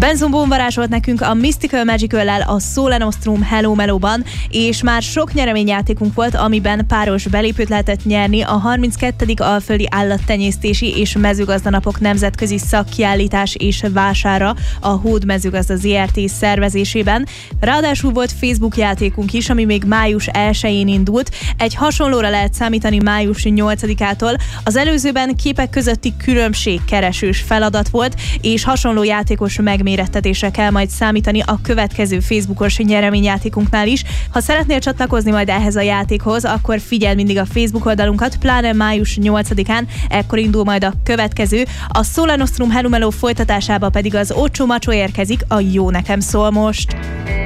Benzombón varázsolt nekünk a Mystical Magical-lel a Sole Nostrum Hello Melóban, és már sok nyereményjátékunk volt, amiben páros belépőt lehetett nyerni a 32. Alföldi Állattenyésztési és Mezőgazdanapok nemzetközi szakkiállítás és vására a Hód Mezőgazda Zrt. Szervezésében. Ráadásul volt Facebook játékunk is, ami még május 1-én indult. Egy hasonlóra lehet számítani május 8-ától. Az előzőben képek közötti különbségkeresős feladat volt, és hasonló játékos megmérettetésre kell majd számítani a következő Facebookos nyereményjátékunknál is. Ha szeretnél csatlakozni majd ehhez a játékhoz, akkor figyeld mindig a Facebook oldalunkat, pláne május 8-án, ekkor indul majd a következő. A Sole Nostrum Hello Meló folytatásába pedig az Ocho Macho érkezik, a Jó nekem szól most.